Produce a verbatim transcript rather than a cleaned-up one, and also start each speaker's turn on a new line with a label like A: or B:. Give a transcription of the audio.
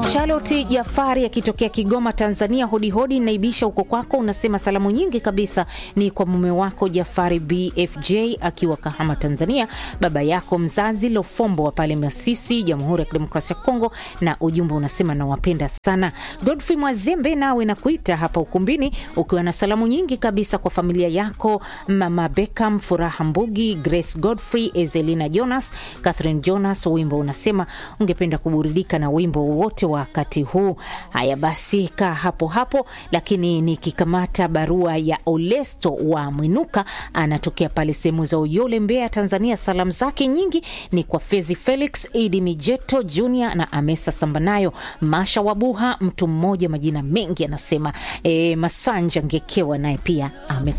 A: Charlotte Jafari akitokea Kigoma Tanzania, hodi hodi naibisha huko kwako. Unasema salamu nyingi kabisa ni kwa mume wako Jafari B F J akiwa Kahama Tanzania, baba yako mzazi Lofombo wa pale Masisi, Jamhuri ya Kidemokrasia ya Kongo, na ujumbe unasema nawapenda sana. Godfrey Mwazembe nawe nakuita hapa ukumbini ukiwa na salamu nyingi kabisa kwa familia yako, Mama Beckham, Furaha Mbugi, Grace Godfrey, Ezelina Jonas, Catherine Jonas. Wimbo unasema ungependa kuburudika na wimbo wote wakati huu. Haya basi ka hapo hapo, lakini nikikamata barua ya Olesto wa Mwinuka, anatokea pale sehemu za Uyole, Mbeya, Tanzania. Salamu zake nyingi ni kwa Fezi Felix, Idi Mijeto Junior na Amesa Sambanayo, Masha Wabuha, mtu mmoja majina mengi anasema. E, Masanja Ngekewa naye pia ame